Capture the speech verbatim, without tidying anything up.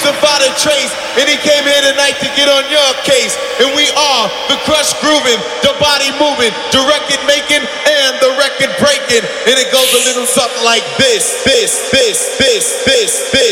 Crucified a trace, and he came here tonight to get on your case. And we are the crush grooving, the body moving, the record making, and the record breaking. And it goes a little something like this, this, this, this, this, this.